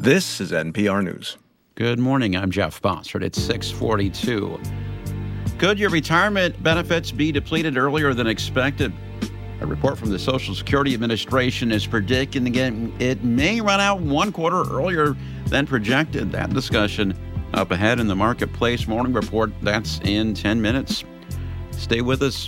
This is NPR News. Good morning. I'm Jeff Bossert. It's 6:42. Could your retirement benefits be depleted earlier than expected? A report from the Social Security Administration is predicting it may run out one quarter earlier than projected. That discussion up ahead in the Marketplace Morning Report. That's in 10 minutes. Stay with us.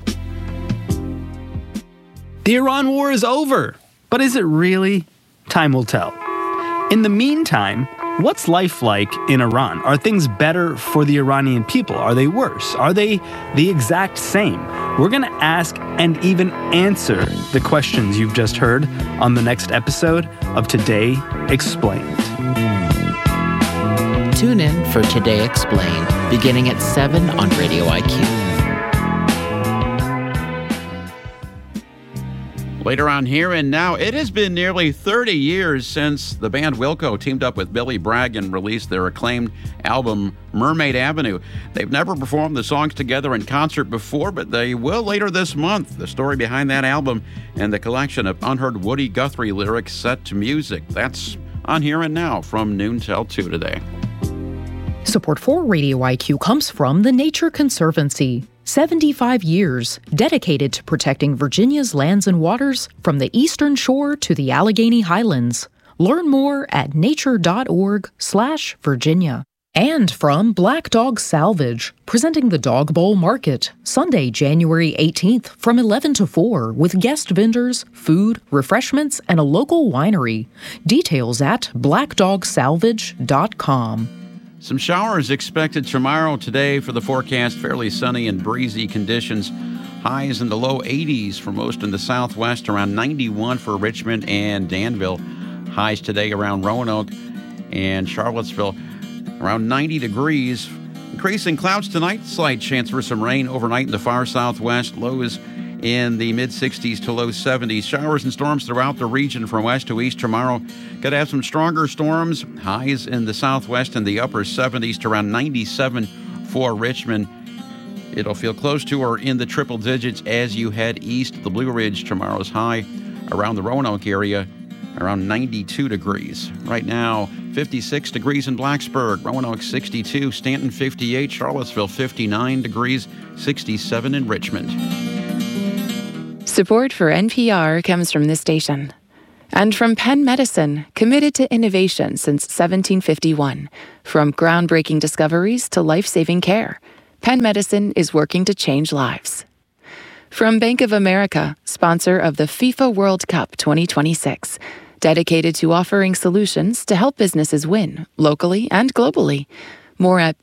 The Iran war is over, but is it really? Time will tell. In the meantime, what's life like in Iran? Are things better for the Iranian people? Are they worse? Are they the exact same? We're going to ask and even answer the questions you've just heard on the next episode of Today Explained. Tune in for Today Explained, beginning at 7 on Radio IQ. Later on Here and Now, it has been nearly 30 years since the band Wilco teamed up with Billy Bragg and released their acclaimed album, Mermaid Avenue. They've never performed the songs together in concert before, but they will later this month. The story behind that album and the collection of unheard Woody Guthrie lyrics set to music. That's on Here and Now from noon till 2 today. Support for Radio IQ comes from the Nature Conservancy. 75 years dedicated to protecting Virginia's lands and waters from the eastern shore to the Allegheny Highlands. Learn more at nature.org/Virginia. And from Black Dog Salvage, presenting the Dog Bowl Market, Sunday, January 18th from 11 to 4 with guest vendors, food, refreshments, and a local winery. Details at blackdogsalvage.com. Some showers expected tomorrow. Today for the forecast, fairly sunny and breezy conditions. Highs in the low 80s for most in the southwest, around 91 for Richmond and Danville. Highs today around Roanoke and Charlottesville, around 90 degrees. Increasing clouds tonight, slight chance for some rain overnight in the far southwest. Lows in the mid-60s to low 70s. Showers and storms throughout the region from west to east tomorrow. Could have some stronger storms. Highs in the southwest in the upper 70s to around 97 for Richmond. It'll feel close to or in the triple digits as you head east of the Blue Ridge. Tomorrow's high around the Roanoke area, around 92 degrees. Right now, 56 degrees in Blacksburg, Roanoke 62, Stanton 58, Charlottesville 59 degrees, 67 in Richmond. Support for NPR comes from this station. And from Penn Medicine, committed to innovation since 1751. From groundbreaking discoveries to life-saving care, Penn Medicine is working to change lives. From Bank of America, sponsor of the FIFA World Cup 2026, dedicated to offering solutions to help businesses win, locally and globally. More at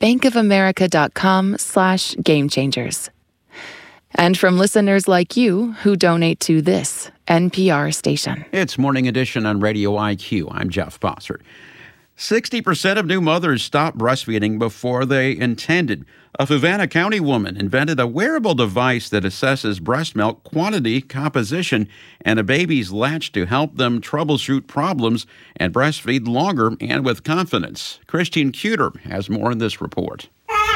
bankofamerica.com/gamechangers. And from listeners like you who donate to this NPR station. It's Morning Edition on Radio IQ. I'm Jeff Bossert. 60% of new mothers stop breastfeeding before they intended. A Fluvanna County woman invented a wearable device that assesses breast milk quantity, composition, and a baby's latch to help them troubleshoot problems and breastfeed longer and with confidence. Christine Cuter has more in this report.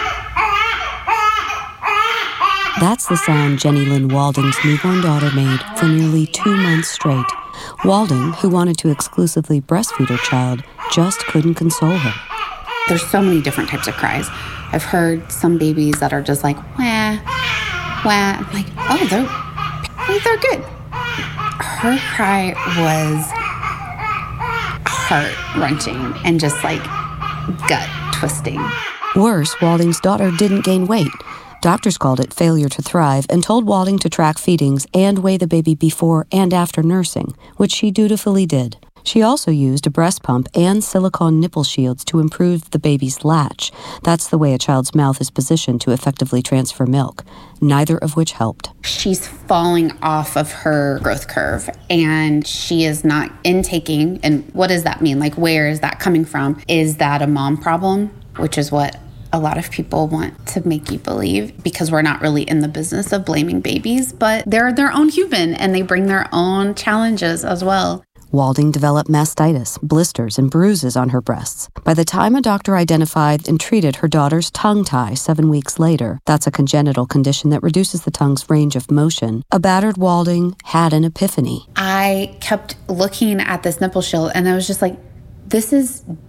That's the sound Jenny Lynn Walding's newborn daughter made for nearly 2 months straight. Walding, who wanted to exclusively breastfeed her child, just couldn't console her. There's so many different types of cries. I've heard some babies that are just like, wah, wah. I'm like, oh, they're good. Her cry was heart-wrenching and just like gut-twisting. Worse, Walding's daughter didn't gain weight. Doctors called it failure to thrive and told Walding to track feedings and weigh the baby before and after nursing, which she dutifully did. She also used a breast pump and silicone nipple shields to improve the baby's latch. That's the way a child's mouth is positioned to effectively transfer milk, neither of which helped. She's falling off of her growth curve and she is not intaking. And what does that mean? Like, where is that coming from? Is that a mom problem? Which is what a lot of people want to make you believe, because we're not really in the business of blaming babies, but they're their own human and they bring their own challenges as well. Walding developed mastitis, blisters, and bruises on her breasts. By the time a doctor identified and treated her daughter's tongue tie 7 weeks later, that's a congenital condition that reduces the tongue's range of motion, a battered Walding had an epiphany. I kept looking at this nipple shield and I was just like, this is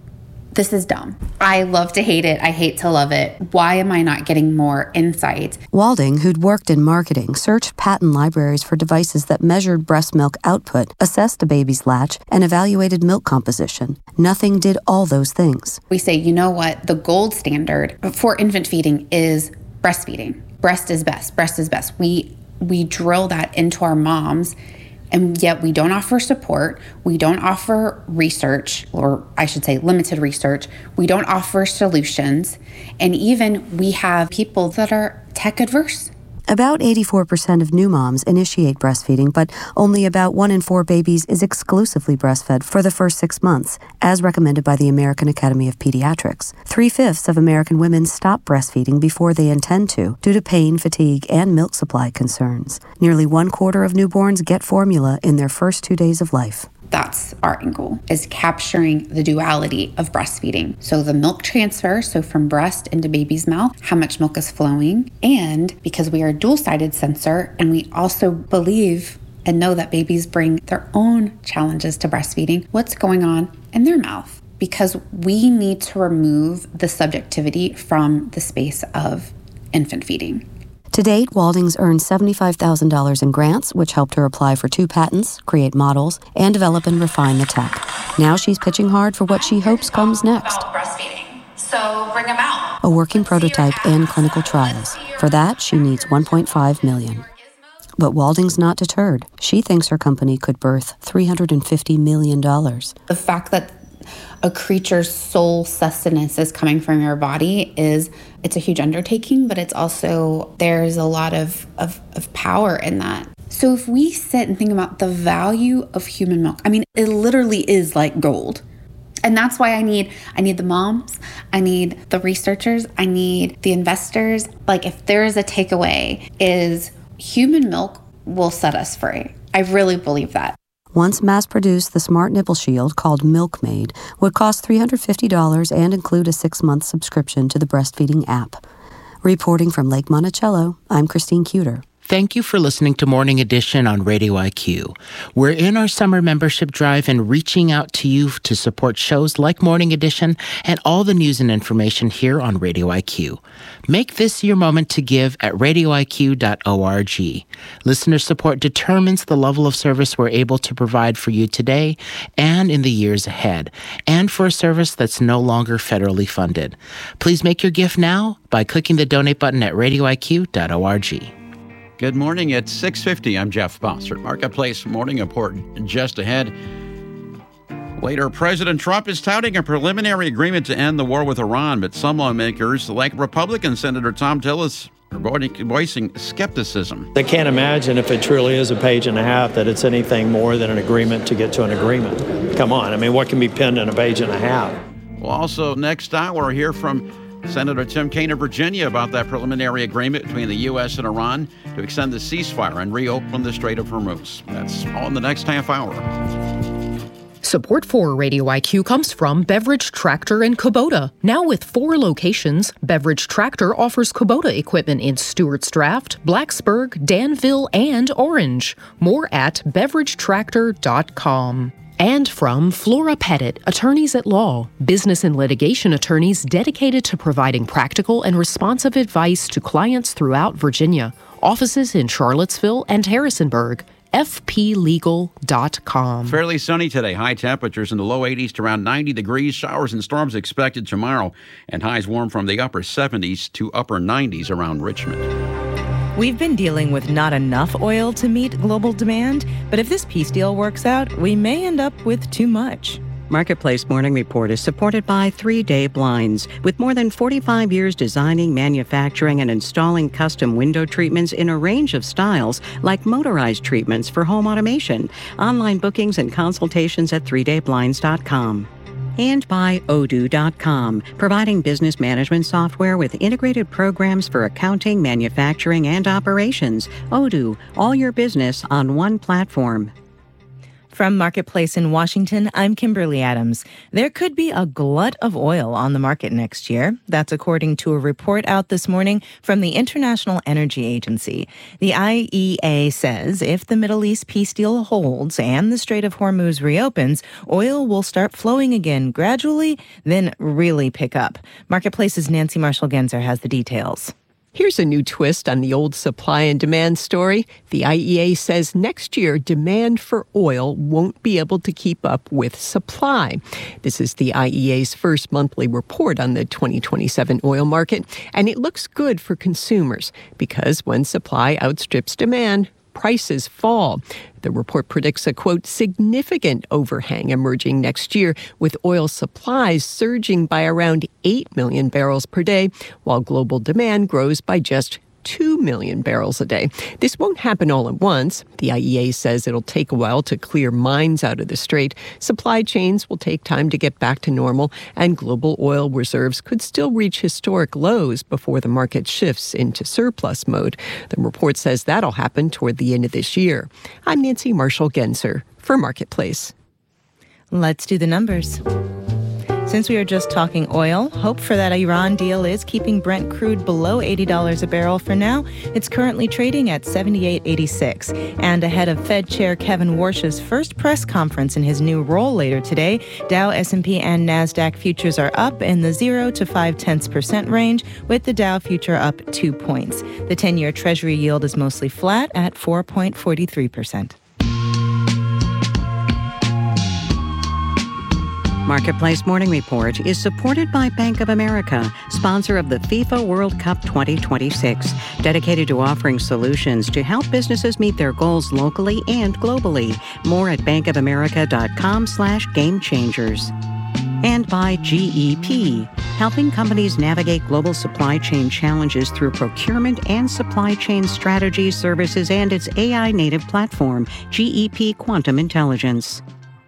this is dumb. I love to hate it. I hate to love it. Why am I not getting more insight? Walding, who'd worked in marketing, searched patent libraries for devices that measured breast milk output, assessed a baby's latch, and evaluated milk composition. Nothing did all those things. We say, you know what? The gold standard for infant feeding is breastfeeding. Breast is best. Breast is best. We drill that into our moms, and yet we don't offer support. We don't offer research, or I should say limited research. We don't offer solutions. And even we have people that are tech adverse. About 84% of new moms initiate breastfeeding, but only about 1 in 4 babies is exclusively breastfed for the first 6 months, as recommended by the American Academy of Pediatrics. 3/5 of American women stop breastfeeding before they intend to, due to pain, fatigue, and milk supply concerns. Nearly 1/4 of newborns get formula in their first 2 days of life. That's our end goal, is capturing the duality of breastfeeding. So the milk transfer, so from breast into baby's mouth, how much milk is flowing. And because we are a dual-sided sensor, and we also believe and know that babies bring their own challenges to breastfeeding, what's going on in their mouth? Because we need to remove the subjectivity from the space of infant feeding. To date, Walding's earned $75,000 in grants, which helped her apply for 2 patents, create models, and develop and refine the tech. Now she's pitching hard for what she hopes comes next. Breastfeeding. So bring them out. A working prototype and clinical trials. For that, she needs $1.5 million. But Walding's not deterred. She thinks her company could birth $350 million. The fact that a creature's sole sustenance is coming from your body it's a huge undertaking, but it's also, there's a lot of power in that. So if we sit and think about the value of human milk, I mean, it literally is like gold. And that's why I need the moms, I need the researchers, I need the investors. Like, if there is a takeaway, is human milk will set us free. I really believe that. Once mass-produced, the smart nipple shield, called Milkmaid, would cost $350 and include a 6-month subscription to the breastfeeding app. Reporting from Lake Monticello, I'm Christine Cuter. Thank you for listening to Morning Edition on Radio IQ. We're in our summer membership drive and reaching out to you to support shows like Morning Edition and all the news and information here on Radio IQ. Make this your moment to give at radioiq.org. Listener support determines the level of service we're able to provide for you today and in the years ahead, and for a service that's no longer federally funded. Please make your gift now by clicking the donate button at radioiq.org. Good morning at 6:50. I'm Jeff Bossert. Marketplace Morning Report just ahead. Later, President Trump is touting a preliminary agreement to end the war with Iran, but some lawmakers, like Republican Senator Thom Tillis, are voicing skepticism. They can't imagine, if it truly is a page and a half, that it's anything more than an agreement to get to an agreement. Come on, I mean, what can be penned in a page and a half? We'll also, next hour, hear from Senator Tim Kaine of Virginia about that preliminary agreement between the U.S. and Iran to extend the ceasefire and reopen the Strait of Hormuz. That's all in the next half hour. Support for Radio IQ comes from Beverage Tractor and Kubota. Now with 4 locations, Beverage Tractor offers Kubota equipment in Stewart's Draft, Blacksburg, Danville, and Orange. More at beveragetractor.com. And from Flora Pettit, attorneys at law, business and litigation attorneys dedicated to providing practical and responsive advice to clients throughout Virginia. Offices in Charlottesville and Harrisonburg. fplegal.com. Fairly sunny today. High temperatures in the low 80s to around 90 degrees. Showers and storms expected tomorrow, and highs warm from the upper 70s to upper 90s around Richmond. We've been dealing with not enough oil to meet global demand, but if this peace deal works out, we may end up with too much. Marketplace Morning Report is supported by 3 Day Blinds. With more than 45 years designing, manufacturing, and installing custom window treatments in a range of styles, like motorized treatments for home automation. Online bookings and consultations at 3dayblinds.com. And by Odoo.com, providing business management software with integrated programs for accounting, manufacturing, and operations. Odoo, all your business on one platform. From Marketplace in Washington, I'm Kimberly Adams. There could be a glut of oil on the market next year. That's according to a report out this morning from the International Energy Agency. The IEA says if the Middle East peace deal holds and the Strait of Hormuz reopens, oil will start flowing again gradually, then really pick up. Marketplace's Nancy Marshall-Genzer has the details. Here's a new twist on the old supply and demand story. The IEA says next year, demand for oil won't be able to keep up with supply. This is the IEA's first monthly report on the 2027 oil market, and it looks good for consumers because when supply outstrips demand, prices fall. The report predicts a, quote, significant overhang emerging next year, with oil supplies surging by around 8 million barrels per day, while global demand grows by just 2 million barrels a day. This won't happen all at once. The IEA says it'll take a while to clear mines out of the strait. Supply chains will take time to get back to normal, and global oil reserves could still reach historic lows before the market shifts into surplus mode. The report says that'll happen toward the end of this year. I'm Nancy Marshall-Genzer for Marketplace. Let's do the numbers. Since we were just talking oil, hope for that Iran deal is keeping Brent crude below $80 a barrel for now. It's currently trading at $78.86. And ahead of Fed Chair Kevin Warsh's first press conference in his new role later today, Dow, S&P, and NASDAQ futures are up in the 0 to 0.5% range, with the Dow future up 2 points. The 10-year Treasury yield is mostly flat at 4.43%. Marketplace Morning Report is supported by Bank of America, sponsor of the FIFA World Cup 2026, dedicated to offering solutions to help businesses meet their goals locally and globally. More at bankofamerica.com/gamechangers. And by GEP, helping companies navigate global supply chain challenges through procurement and supply chain strategy, services, and its AI-native platform, GEP Quantum Intelligence.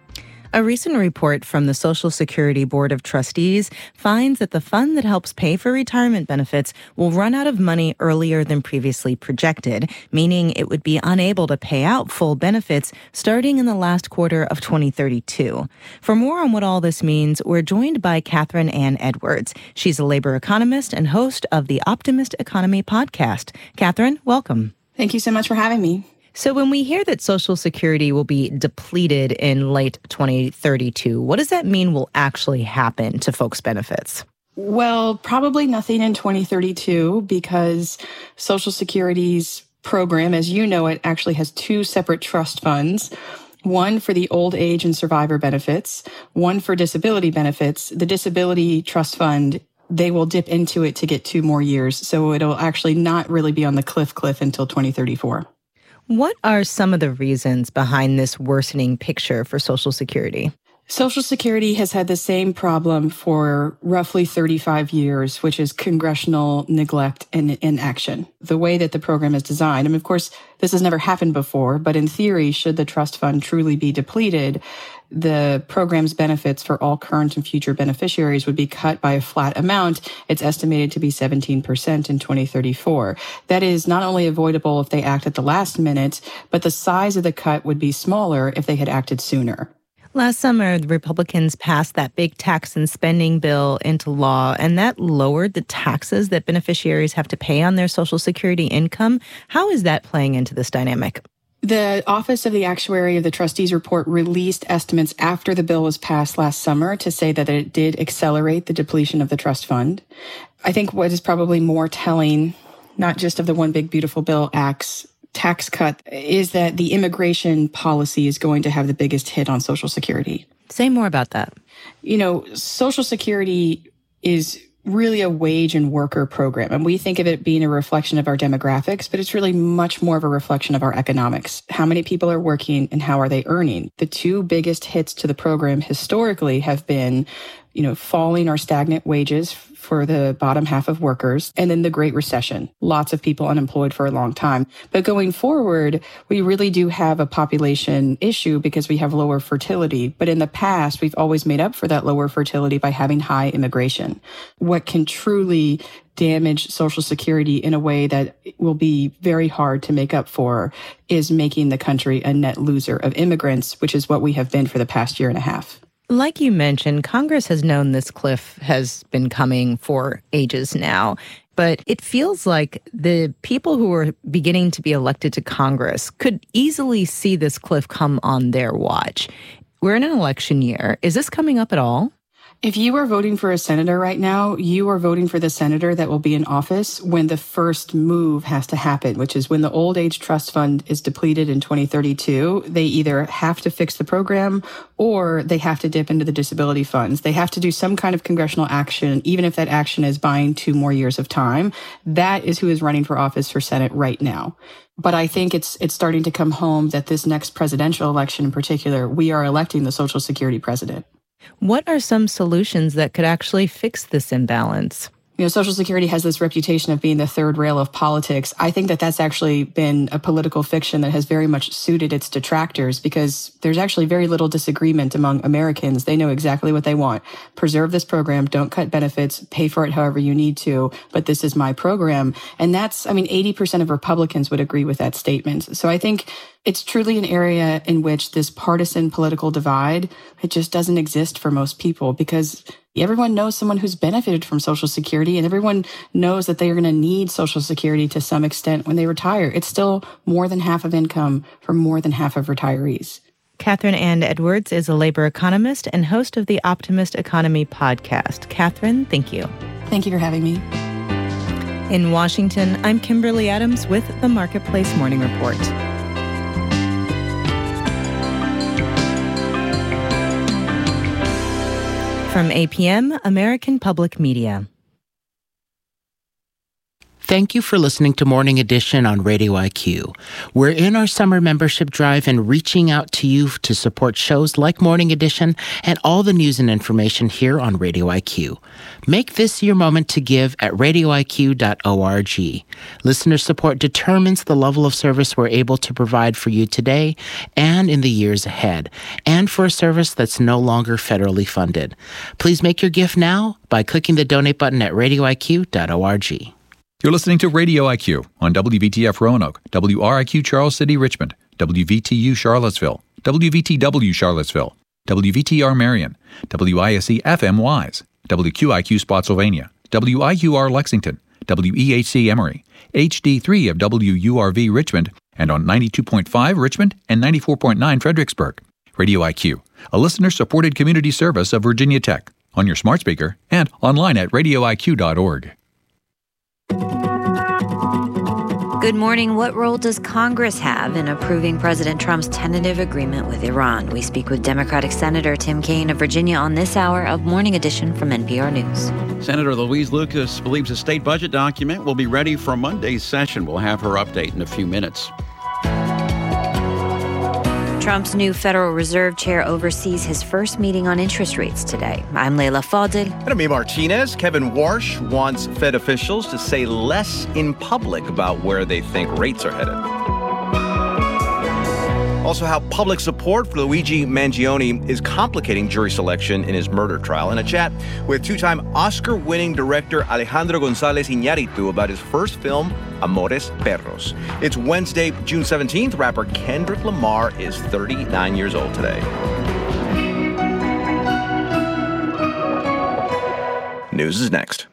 A recent report from the Social Security Board of Trustees finds that the fund that helps pay for retirement benefits will run out of money earlier than previously projected, meaning it would be unable to pay out full benefits starting in the last quarter of 2032. For more on what all this means, we're joined by Catherine Ann Edwards. She's a labor economist and host of the Optimist Economy podcast. Catherine, welcome. Thank you so much for having me. So when we hear that Social Security will be depleted in late 2032, what does that mean will actually happen to folks' benefits? Well, probably nothing in 2032 because Social Security's program, as you know it, actually has two separate trust funds. One for the old age and survivor benefits, one for disability benefits. The disability trust fund, they will dip into it to get 2 more years. So it'll actually not really be on the cliff until 2034. What are some of the reasons behind this worsening picture for Social Security? Social Security has had the same problem for roughly 35 years, which is congressional neglect and inaction. The way that the program is designed, and of course, this has never happened before, but in theory, should the trust fund truly be depleted, the program's benefits for all current and future beneficiaries would be cut by a flat amount. It's estimated to be 17% in 2034. That is not only avoidable if they act at the last minute, but the size of the cut would be smaller if they had acted sooner. Last summer, the Republicans passed that big tax and spending bill into law, and that lowered the taxes that beneficiaries have to pay on their Social Security income. How is that playing into this dynamic? The Office of the Actuary of the Trustees report released estimates after the bill was passed last summer to say that it did accelerate the depletion of the trust fund. I think what is probably more telling, not just of the One Big Beautiful Bill Act's tax cut, is that the immigration policy is going to have the biggest hit on Social Security. Say more about that. You know, Social Security is really a wage and worker program. And we think of it being a reflection of our demographics, but it's really much more of a reflection of our economics. How many people are working and how are they earning? The two biggest hits to the program historically have been falling or stagnant wages for the bottom half of workers, and then the Great Recession. Lots of people unemployed for a long time. But going forward, we really do have a population issue because we have lower fertility. But in the past, we've always made up for that lower fertility by having high immigration. What can truly damage Social Security in a way that will be very hard to make up for is making the country a net loser of immigrants, which is what we have been for the past year and a half. Like you mentioned, Congress has known this cliff has been coming for ages now. But it feels like the people who are beginning to be elected to Congress could easily see this cliff come on their watch. We're in an election year. Is this coming up at all? If you are voting for a senator right now, you are voting for the senator that will be in office when the first move has to happen, which is when the old age trust fund is depleted in 2032. They either have to fix the program or they have to dip into the disability funds. They have to do some kind of congressional action, even if that action is buying 2 more years of time. That is who is running for office for Senate right now. But I think it's starting to come home that this next presidential election in particular, we are electing the Social Security president. What are some solutions that could actually fix this imbalance? Social Security has this reputation of being the third rail of politics. I think that that's actually been a political fiction that has very much suited its detractors because there's actually very little disagreement among Americans. They know exactly what they want. Preserve this program, don't cut benefits, pay for it however you need to, but this is my program. And 80% of Republicans would agree with that statement. So I think it's truly an area in which this partisan political divide, it just doesn't exist for most people because everyone knows someone who's benefited from Social Security and everyone knows that they are going to need Social Security to some extent when they retire. It's still more than half of income for more than half of retirees. Catherine Ann Edwards is a labor economist and host of the Optimist Economy podcast. Catherine, thank you. Thank you for having me. In Washington, I'm Kimberly Adams with the Marketplace Morning Report. From APM, American Public Media. Thank you for listening to Morning Edition on Radio IQ. We're in our summer membership drive and reaching out to you to support shows like Morning Edition and all the news and information here on Radio IQ. Make this your moment to give at radioiq.org. Listener support determines the level of service we're able to provide for you today and in the years ahead, and for a service that's no longer federally funded. Please make your gift now by clicking the donate button at radioiq.org. You're listening to Radio IQ on WVTF Roanoke, WRIQ Charles City Richmond, WVTU Charlottesville, WVTW Charlottesville, WVTR Marion, WISC FM Wise, WQIQ Spotsylvania, WIUR Lexington, WEHC Emory, HD3 of WURV Richmond, and on 92.5 Richmond and 94.9 Fredericksburg. Radio IQ, a listener-supported community service of Virginia Tech, on your smart speaker and online at radioiq.org. Good morning. What role does Congress have in approving President Trump's tentative agreement with Iran? We speak with Democratic Senator Tim Kaine of Virginia on this hour of Morning Edition from NPR News. Senator Louise Lucas believes the state budget document will be ready for Monday's session. We'll have her update in a few minutes. Trump's new Federal Reserve chair oversees his first meeting on interest rates today. I'm Leila Fadel. And I'm Martinez. Kevin Warsh wants Fed officials to say less in public about where they think rates are headed. Also, how public support for Luigi Mangione is complicating jury selection in his murder trial. And a chat with two-time Oscar-winning director Alejandro González Iñárritu about his first film, Amores Perros. It's Wednesday, June 17th. Rapper Kendrick Lamar is 39 years old today. News is next.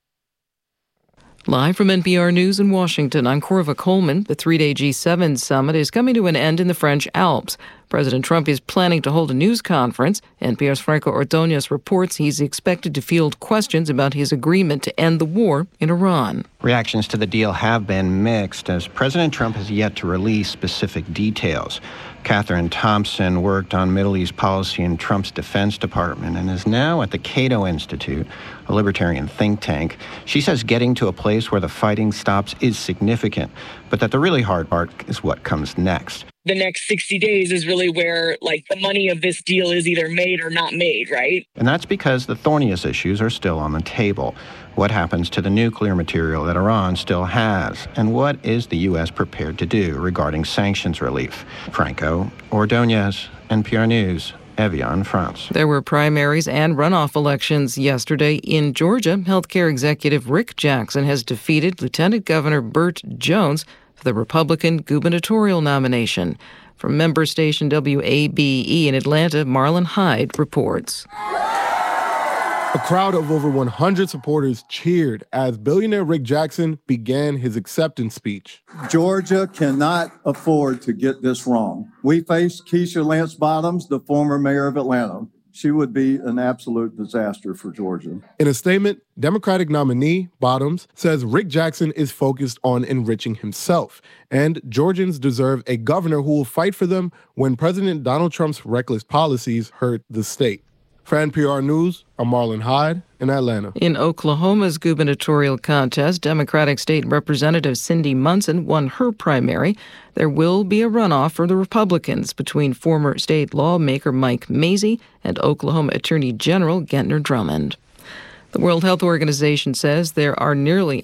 Live from NPR News in Washington, I'm Corva Coleman. The three-day G7 summit is coming to an end in the French Alps. President Trump is planning to hold a news conference. NPR's Franco Ordonez reports he's expected to field questions about his agreement to end the war in Iran. Reactions to the deal have been mixed, as President Trump has yet to release specific details. Catherine Thompson worked on Middle East policy in Trump's Defense Department and is now at the Cato Institute, a libertarian think tank. She says getting to a place where the fighting stops is significant, but that the really hard part is what comes next. the next 60 days is really where like the money of this deal is either made or not made, right? And that's because the thorniest issues are still on the table. What happens to the nuclear material that Iran still has? And what is the U.S. prepared to do regarding sanctions relief? Franco Ordonez, NPR News, Evian, France. There were primaries and runoff elections yesterday in Georgia. Healthcare executive Rick Jackson has defeated Lieutenant Governor Burt Jones for the Republican gubernatorial nomination. From member station WABE in Atlanta, Marlon Hyde reports. A crowd of over 100 supporters cheered as billionaire Rick Jackson began his acceptance speech. Georgia cannot afford to get this wrong. We face Keisha Lance Bottoms, the former mayor of Atlanta. She would be an absolute disaster for Georgia. In a statement, Democratic nominee Bottoms says Rick Jackson is focused on enriching himself, and Georgians deserve a governor who will fight for them when President Donald Trump's reckless policies hurt the state. For NPR News, I'm Marlon Hyde in Atlanta. In Oklahoma's gubernatorial contest, Democratic State Representative Cindy Munson won her primary. There will be a runoff for the Republicans between former state lawmaker Mike Mazzei and Oklahoma Attorney General Gentner Drummond. The World Health Organization says there are nearly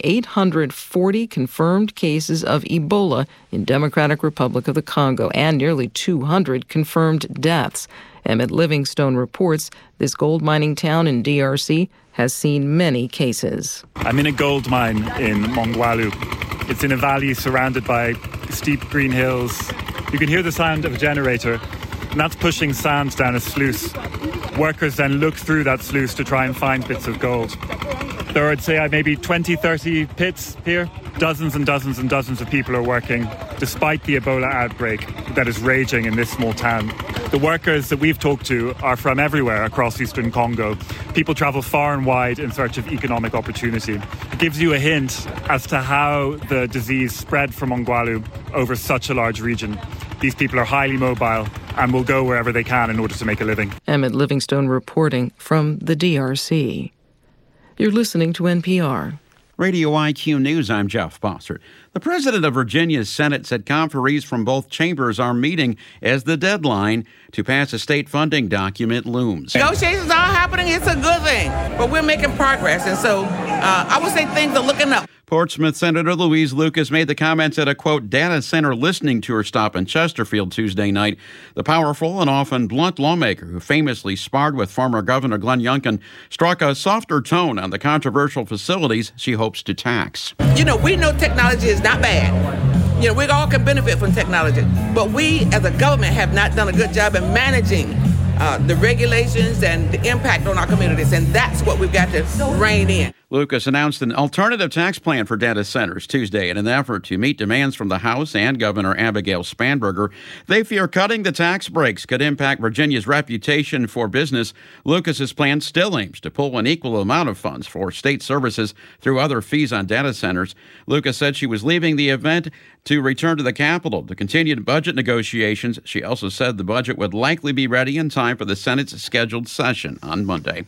840 confirmed cases of Ebola in Democratic Republic of the Congo and nearly 200 confirmed deaths. Emmett Livingstone reports this gold mining town in DRC has seen many cases. I'm in a gold mine in Mongwalu. It's in a valley surrounded by steep green hills. You can hear the sound of a generator, and that's pushing sand down a sluice. Workers then look through that sluice to try and find bits of gold. There are, I'd say, maybe 20, 30 pits here. Dozens and dozens and dozens of people are working, despite the Ebola outbreak that is raging in this small town. The workers that we've talked to are from everywhere across eastern Congo. People travel far and wide in search of economic opportunity. It gives you a hint as to how the disease spread from Mongwalu over such a large region. These people are highly mobile and will go wherever they can in order to make a living. Emmett Livingstone reporting from the DRC. You're listening to NPR. Radio IQ News, I'm Jeff Bossert. The president of Virginia's Senate said conferees from both chambers are meeting as the deadline to pass a state funding document looms. Negotiations are happening. It's a good thing, but we're making progress. And so I would say things are looking up. Portsmouth Senator Louise Lucas made the comments at a, quote, data center listening tour stop in Chesterfield Tuesday night. The powerful and often blunt lawmaker who famously sparred with former Governor Glenn Youngkin struck a softer tone on the controversial facilities she hopes to tax. You know, we know technology is not bad. You know, we all can benefit from technology. But we as a government have not done a good job in managing the regulations and the impact on our communities. And that's what we've got to rein in. Lucas announced an alternative tax plan for data centers Tuesday in an effort to meet demands from the House and Governor Abigail Spanberger. They fear cutting the tax breaks could impact Virginia's reputation for business. Lucas's plan still aims to pull an equal amount of funds for state services through other fees on data centers. Lucas said she was leaving the event to return to the Capitol to continue budget negotiations. She also said the budget would likely be ready in time for the Senate's scheduled session on Monday.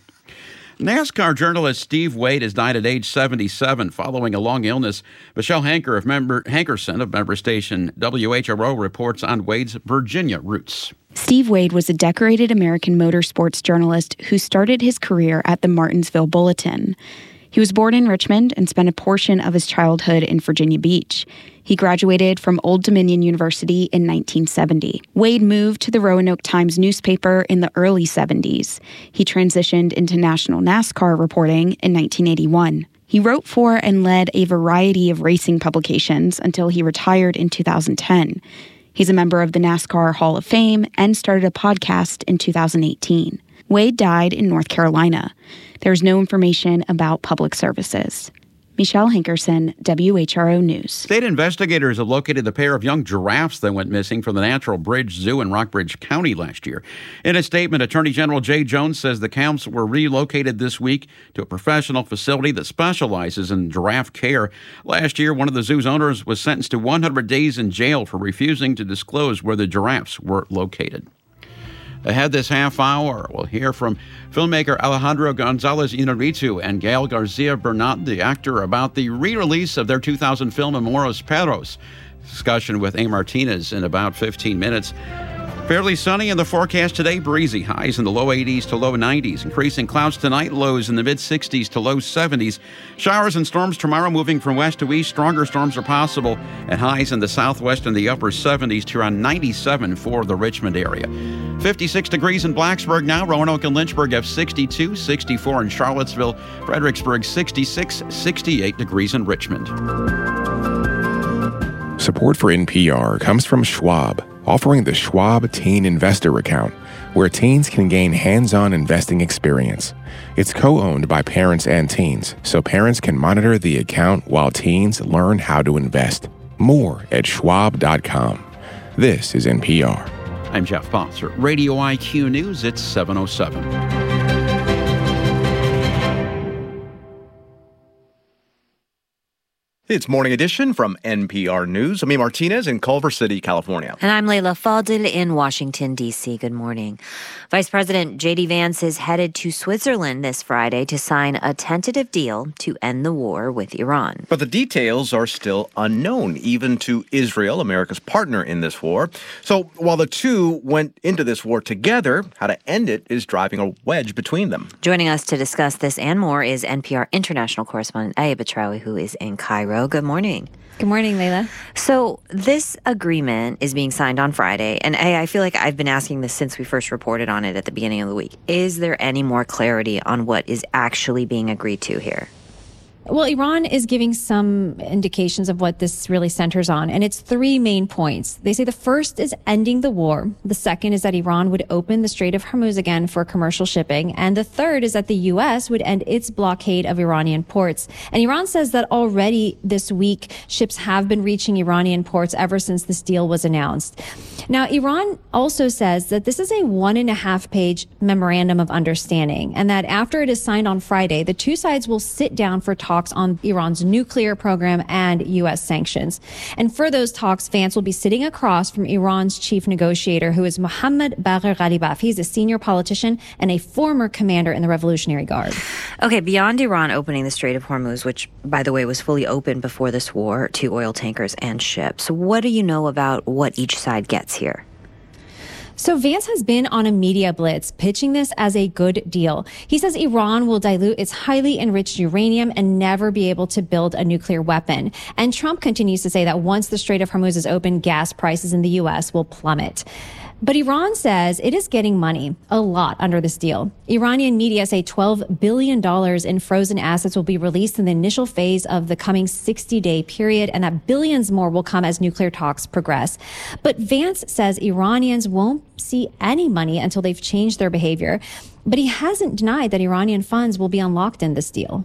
NASCAR journalist Steve Wade has died at age 77 following a long illness. Michelle Hankerson of member station WHRO reports on Wade's Virginia roots. Steve Wade was a decorated American motorsports journalist who started his career at the Martinsville Bulletin. He was born in Richmond and spent a portion of his childhood in Virginia Beach. He graduated from Old Dominion University in 1970. Wade moved to the Roanoke Times newspaper in the early 70s. He transitioned into national NASCAR reporting in 1981. He wrote for and led a variety of racing publications until he retired in 2010. He's a member of the NASCAR Hall of Fame and started a podcast in 2018. Wade died in North Carolina. There's no information about public services. Michelle Hankerson, WHRO News. State investigators have located the pair of young giraffes that went missing from the Natural Bridge Zoo in Rockbridge County last year. In a statement, Attorney General Jay Jones says the cows were relocated this week to a professional facility that specializes in giraffe care. Last year, one of the zoo's owners was sentenced to 100 days in jail for refusing to disclose where the giraffes were located. Ahead this half hour, we'll hear from filmmaker Alejandro Gonzalez Inarritu and Gael Garcia Bernat, the actor, about the re-release of their 2000 film Amores Perros. discussion with A. Martinez in about 15 minutes. Fairly sunny in the forecast today, breezy. Highs in the low 80s to low 90s. Increasing clouds tonight, lows in the mid 60s to low 70s. Showers and storms tomorrow moving from west to east. Stronger storms are possible at highs in the southwest and the upper 70s to around 97 for the Richmond area. 56 degrees in Blacksburg now. Roanoke and Lynchburg have 62, 64 in Charlottesville. Fredericksburg 66, 68 degrees in Richmond. Support for NPR comes from Schwab, offering the Schwab Teen Investor Account, where teens can gain hands-on investing experience. It's co-owned by parents and teens, so parents can monitor the account while teens learn how to invest. More at schwab.com. This is NPR. I'm Jeff Bosser. Radio IQ News, it's 7:07. It's Morning Edition from NPR News. I'm A. Martinez in Culver City, California. And I'm Layla Fadil in Washington, D.C. Good morning. Vice President J.D. Vance is headed to Switzerland this Friday to sign a tentative deal to end the war with Iran. But the details are still unknown, even to Israel, America's partner in this war. So while the two went into this war together, how to end it is driving a wedge between them. Joining us to discuss this and more is NPR international correspondent Aya Batrawi, who is in Cairo. Good morning. Good morning, Layla. So this agreement is being signed on Friday, and I feel like I've been asking this since we first reported on it at the beginning of the week. Is there any more clarity on what is actually being agreed to here? Well, Iran is giving some indications of what this really centers on, and it's three main points. They say the first is ending the war. The second is that Iran would open the Strait of Hormuz again for commercial shipping. And the third is that the U.S. would end its blockade of Iranian ports. And Iran says that already this week, ships have been reaching Iranian ports ever since this deal was announced. Now, Iran also says that this is a 1.5-page memorandum of understanding, and that after it is signed on Friday, the two sides will sit down for talks on Iran's nuclear program and U.S. sanctions. And for those talks, Vance will be sitting across from Iran's chief negotiator, who is Mohammad Bagher Ghalibaf. He's a senior politician and a former commander in the Revolutionary Guard. Okay, beyond Iran opening the Strait of Hormuz, which, by the way, was fully open before this war to oil tankers and ships, what do you know about what each side gets here? So Vance has been on a media blitz pitching this as a good deal. He says Iran will dilute its highly enriched uranium and never be able to build a nuclear weapon. And Trump continues to say that once the Strait of Hormuz is open, gas prices in the U.S. will plummet. But Iran says it is getting money, a lot, under this deal. Iranian media say $12 billion in frozen assets will be released in the initial phase of the coming 60-day period, and that billions more will come as nuclear talks progress. But Vance says Iranians won't see any money until they've changed their behavior. But he hasn't denied that Iranian funds will be unlocked in this deal.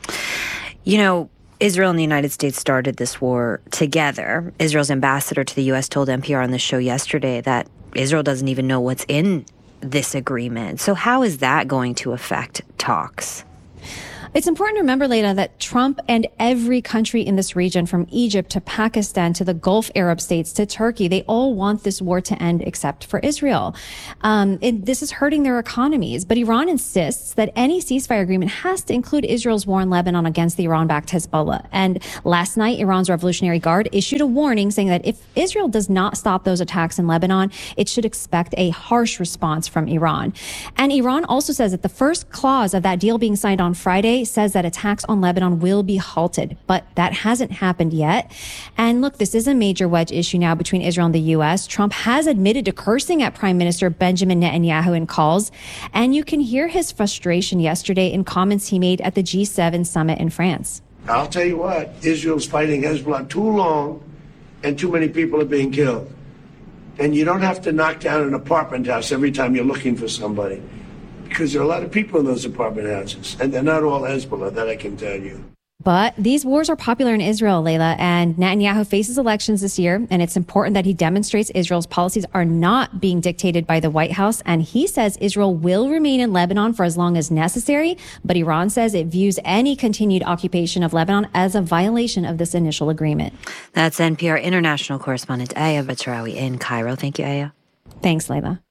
You know, Israel and the United States started this war together. Israel's ambassador to the U.S. told NPR on the show yesterday that Israel doesn't even know what's in this agreement. So how is that going to affect talks? It's important to remember, Layla, that Trump and every country in this region, from Egypt to Pakistan to the Gulf Arab states to Turkey, they all want this war to end except for Israel. This is hurting their economies. But Iran insists that any ceasefire agreement has to include Israel's war in Lebanon against the Iran-backed Hezbollah. And last night, Iran's Revolutionary Guard issued a warning saying that if Israel does not stop those attacks in Lebanon, it should expect a harsh response from Iran. And Iran also says that the first clause of that deal being signed on Friday says that attacks on Lebanon will be halted, but that hasn't happened yet. And look, this is a major wedge issue now between Israel and the U.S. Trump has admitted to cursing at Prime Minister Benjamin Netanyahu in calls, and you can hear his frustration yesterday in comments he made at the G7 summit in France. I'll tell you what, Israel's fighting Hezbollah too long, and too many people are being killed. And you don't have to knock down an apartment house every time you're looking for somebody, because there are a lot of people in those apartment houses, and they're not all Hezbollah, that I can tell you. But these wars are popular in Israel, Layla, and Netanyahu faces elections this year, and it's important that he demonstrates Israel's policies are not being dictated by the White House. And he says Israel will remain in Lebanon for as long as necessary, but Iran says it views any continued occupation of Lebanon as a violation of this initial agreement. That's NPR international correspondent Aya Batrawi in Cairo. Thank you, Aya. Thanks, Layla.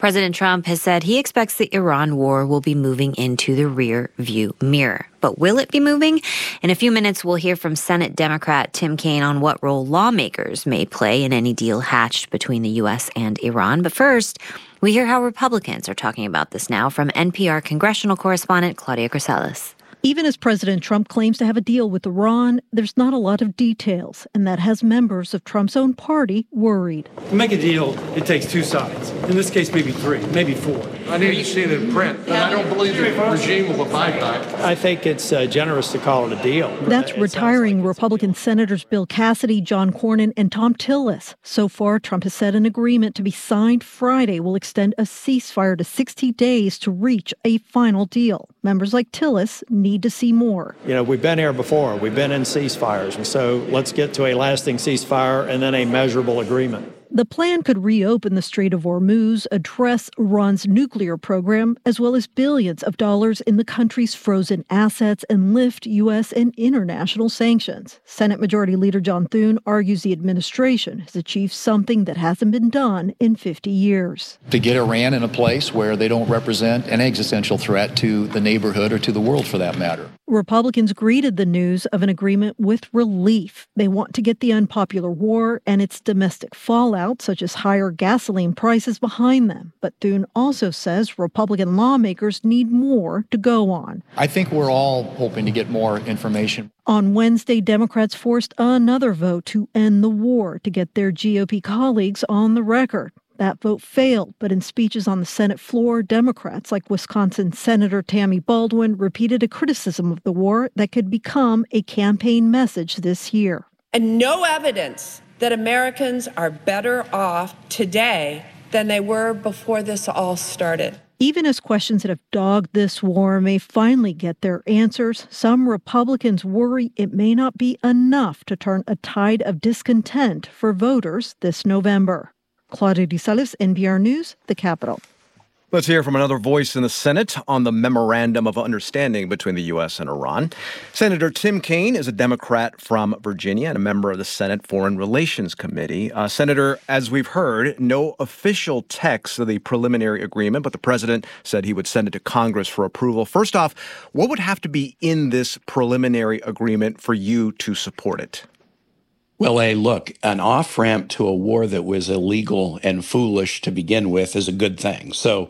President Trump has said he expects the Iran war will be moving into the rear view mirror. But will it be moving? In a few minutes, we'll hear from Senate Democrat Tim Kaine on what role lawmakers may play in any deal hatched between the U.S. and Iran. But first, we hear how Republicans are talking about this now from NPR congressional correspondent Claudia Grisales. Even as President Trump claims to have a deal with Iran, there's not a lot of details, and that has members of Trump's own party worried. To make a deal, it takes two sides. In this case, maybe three, maybe four. I need to see it in print, but I don't believe the regime will abide by it. I think it's generous to call it a deal. That's retiring Republican Senators Bill Cassidy, John Cornyn, and Thom Tillis. So far, Trump has said an agreement to be signed Friday will extend a ceasefire to 60 days to reach a final deal. Members like Tillis need to see more. You know, we've been here before. We've been in ceasefires. And so let's get to a lasting ceasefire and then a measurable agreement. The plan could reopen the Strait of Hormuz, address Iran's nuclear program, as well as billions of dollars in the country's frozen assets and lift U.S. and international sanctions. Senate Majority Leader John Thune argues the administration has achieved something that hasn't been done in 50 years. To get Iran in a place where they don't represent an existential threat to the neighborhood or to the world for that matter. Republicans greeted the news of an agreement with relief. They want to get the unpopular war and its domestic fallout, such as higher gasoline prices, behind them. But Thune also says Republican lawmakers need more to go on. I think we're all hoping to get more information. On Wednesday, Democrats forced another vote to end the war to get their GOP colleagues on the record. That vote failed, but in speeches on the Senate floor, Democrats like Wisconsin Senator Tammy Baldwin repeated a criticism of the war that could become a campaign message this year. And no evidence that Americans are better off today than they were before this all started. Even as questions that have dogged this war may finally get their answers, some Republicans worry it may not be enough to turn a tide of discontent for voters this November. Claudia Grisales, NPR News, the Capitol. Let's hear from another voice in the Senate on the Memorandum of Understanding between the U.S. and Iran. Senator Tim Kaine is a Democrat from Virginia and a member of the Senate Foreign Relations Committee. Senator, as we've heard, no official text of the preliminary agreement, but the president said he would send it to Congress for approval. First off, what would have to be in this preliminary agreement for you to support it? Well, look, an off-ramp to a war that was illegal and foolish to begin with is a good thing. So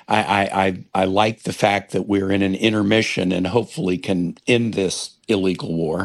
I like the fact that we're in an intermission and hopefully can end this illegal war.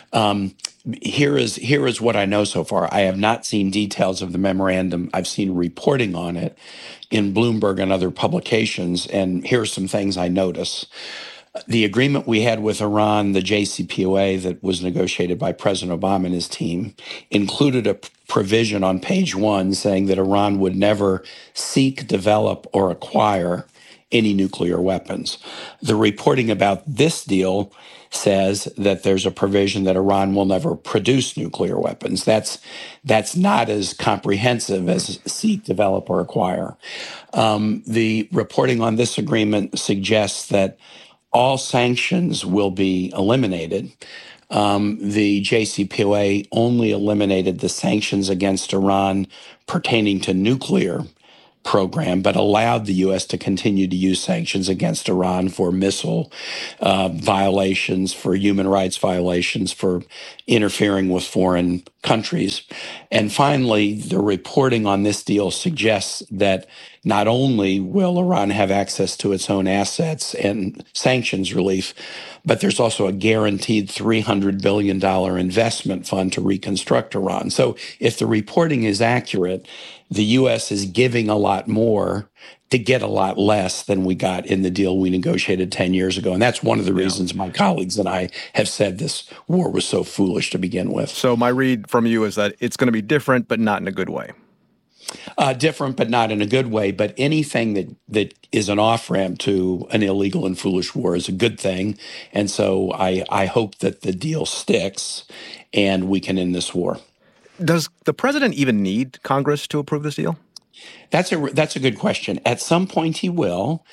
Here is what I know so far. I have not seen details of the memorandum. I've seen reporting on it in Bloomberg and other publications, and here are some things I notice. The agreement we had with Iran, the JCPOA that was negotiated by President Obama and his team, included a provision on page 1 saying that Iran would never seek, develop, or acquire any nuclear weapons. The reporting about this deal says that there's a provision that Iran will never produce nuclear weapons. That's not as comprehensive as seek, develop, or acquire. The reporting on this agreement suggests that all sanctions will be eliminated. The JCPOA only eliminated the sanctions against Iran pertaining to nuclear program, but allowed the U.S. to continue to use sanctions against Iran for missile violations, for human rights violations, for interfering with foreign countries. And finally, the reporting on this deal suggests that not only will Iran have access to its own assets and sanctions relief, but there's also a guaranteed $300 billion investment fund to reconstruct Iran. So if the reporting is accurate, the U.S. is giving a lot more to get a lot less than we got in the deal we negotiated 10 years ago. And that's one of the reasons my colleagues and I have said this war was so foolish to begin with. So my read from you is that it's going to be different, but not in a good way. Different, but not in a good way. But anything that is an off-ramp to an illegal and foolish war is a good thing. And so I hope that the deal sticks and we can end this war. Does the president even need Congress to approve this deal? That's a good question. At some point he will.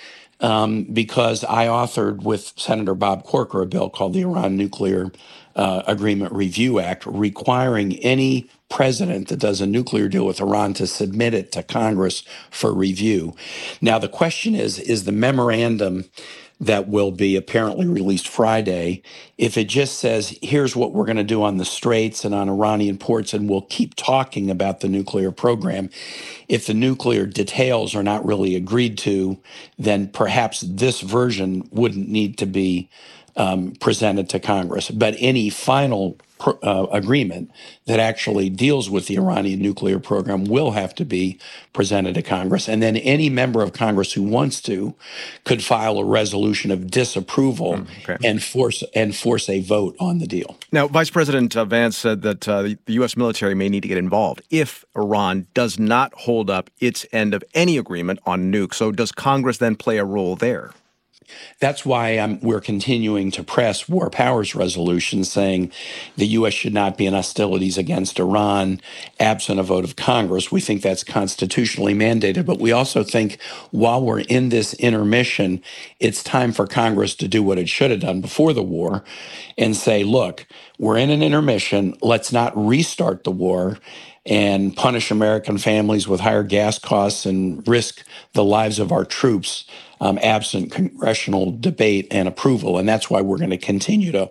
because I authored with Senator Bob Corker a bill called the Iran Nuclear Agreement Review Act, requiring any president that does a nuclear deal with Iran to submit it to Congress for review. Now, the question is the memorandum that will be apparently released Friday, if it just says, here's what we're going to do on the Straits and on Iranian ports, and we'll keep talking about the nuclear program, if the nuclear details are not really agreed to, then perhaps this version wouldn't need to be presented to Congress. But any final agreement that actually deals with the Iranian nuclear program will have to be presented to Congress. And then any member of Congress who wants to could file a resolution of disapproval and force a vote on the deal. Now, Vice President Vance said that the U.S. military may need to get involved if Iran does not hold up its end of any agreement on nukes. So does Congress then play a role there? That's why we're continuing to press war powers resolutions saying the U.S. should not be in hostilities against Iran absent a vote of Congress. We think that's constitutionally mandated, but we also think while we're in this intermission, it's time for Congress to do what it should have done before the war and say, look, we're in an intermission. Let's not restart the war and punish American families with higher gas costs and risk the lives of our troops absent congressional debate and approval. And that's why we're going to continue to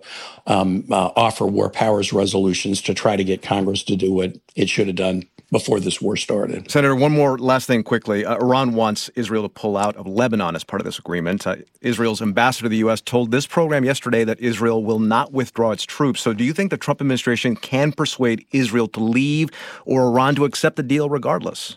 offer war powers resolutions to try to get Congress to do what it should have done before this war started. Senator, one more last thing quickly. Iran wants Israel to pull out of Lebanon as part of this agreement. Israel's ambassador to the U.S. told this program yesterday that Israel will not withdraw its troops. So do you think the Trump administration can persuade Israel to leave or Iran to accept the deal regardless?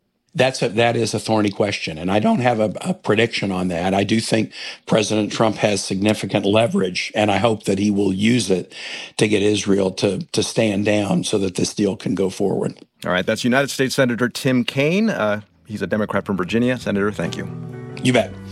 That is a thorny question, and I don't have a prediction on that. I do think President Trump has significant leverage, and I hope that he will use it to get Israel to stand down so that this deal can go forward. All right, that's United States Senator Tim Kaine. He's a Democrat from Virginia. Senator, thank you. You bet.